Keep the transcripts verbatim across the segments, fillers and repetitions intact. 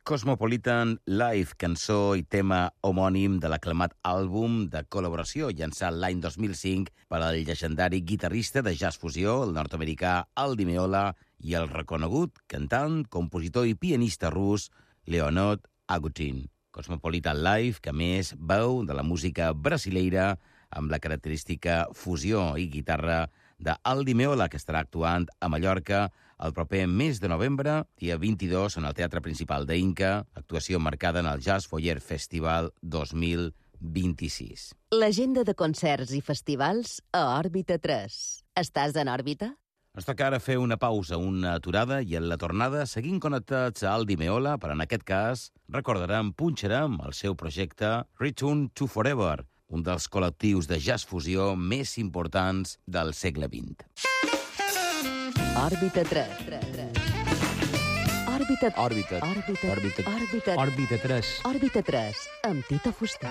Cosmopolitan Live, cançó i tema homònim de l'aclamat àlbum de col·laboració llançat l'any dos mil cinc per al llegendari guitarrista de jazz fusió, el nord-americà Al Di Meola, i el reconegut cantant, compositor i pianista rus Leonid Agutin. Cosmopolitan Live, que a més veu de la música brasileira amb la característica fusió i guitarra d'Al Di Meola, que estarà actuant a Mallorca el proper mes de novembre, dia vint-i-dos, en el Teatre Principal d'Inca, actuació marcada en el Jazz Foyer Festival dos mil vint-i-sis. L'agenda de concerts i festivals a Òrbita tres. Estàs en òrbita? Ens toca ara fer una pausa, una aturada, i en la tornada seguim connectats a Al Di Meola, però en aquest cas recordarem, punxarem el seu projecte Return to Forever, un dels col·lectius de jazz fusió més importants del segle vint. Òrbita tres. Òrbita... Òrbita. Òrbita... Òrbita. Òrbita... Òrbita tres. Òrbita tres, amb Tito Fuster.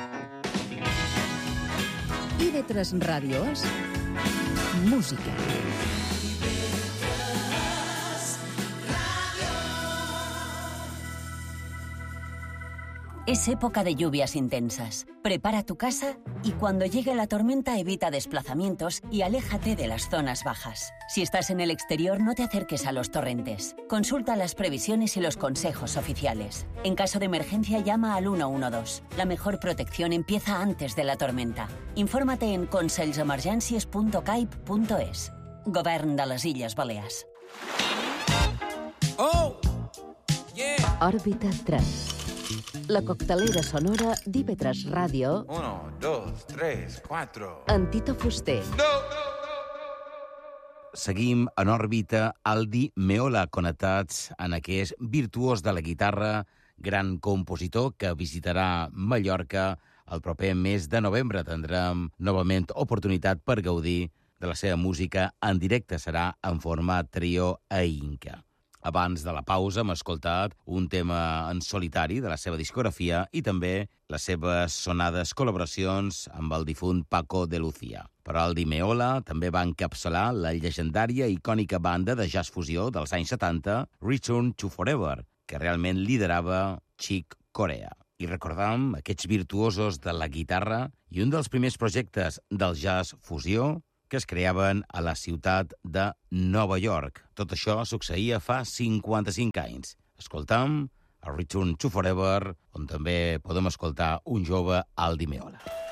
I de tres ràdios, música. Es época de lluvias intensas. Prepara tu casa y cuando llegue la tormenta evita desplazamientos y aléjate de las zonas bajas. Si estás en el exterior, no te acerques a los torrentes. Consulta las previsiones y los consejos oficiales. En caso de emergencia, llama al uno uno dos. La mejor protección empieza antes de la tormenta. Infórmate en consells-emergències punt caip punt es. Govern de les Illes Balears. Oh! Yeah! Òrbita tres. La coctelera sonora d'I V tres Ràdio Uno, dos, tres, cuatro. amb Tito Fuster. No, no, Seguim en òrbita Al Di Meola, connectats en aquest virtuós de la guitarra, gran compositor que visitarà Mallorca el proper mes de novembre. Tindrem novament oportunitat per gaudir de la seva música en directe. Serà en format trio a Inca. Abans de la pausa hem escoltat un tema en solitari de la seva discografia i també les seves sonades col·laboracions amb el difunt Paco de Lucía. Però Al Di Meola també va encapçalar la llegendària i icònica banda de jazz fusió dels anys setanta, Return to Forever, que realment liderava Chick Corea. I recordam aquests virtuosos de la guitarra i un dels primers projectes del jazz fusió que es creaven a la ciutat de Nova York. Tot això succeïa fa cinquanta-cinc anys. Escoltam a Return to Forever, on també podem escoltar un jove Al Di Meola.